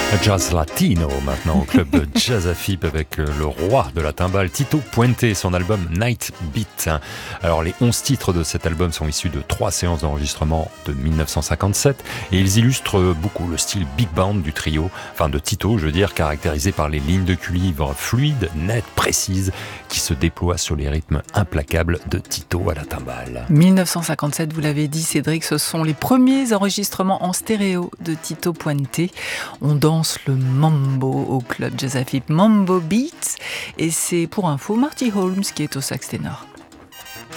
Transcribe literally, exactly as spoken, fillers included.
Jazz latino maintenant au club de Jazz Afip avec le roi de la timbale, Tito Puente, son album Night Beat. Alors les onze titres de cet album sont issus de trois séances d'enregistrement de dix-neuf cent cinquante-sept et ils illustrent beaucoup le style big band du trio, enfin de Tito je veux dire, caractérisé par les lignes de cuivre fluides, nettes, précises, qui se déploient sur les rythmes implacables de Tito à la timbale. dix-neuf cent cinquante-sept, vous l'avez dit Cédric, ce sont les premiers enregistrements en stéréo de Tito Puente. On danse le mambo au club Jazz Afip, Mambo Beats, et c'est pour info Marty Holmes qui est au sax ténor.